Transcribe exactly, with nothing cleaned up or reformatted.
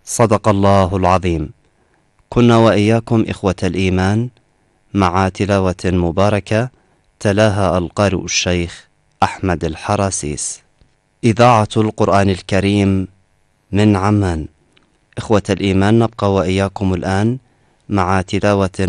صدق الله العظيم. كنا وإياكم إخوة الإيمان مع تلاوة مباركة تلاها القارئ الشيخ أحمد الحراسيس. إذاعة القرآن الكريم من عمان. إخوة الإيمان، نبقى وإياكم الآن مع تلاوة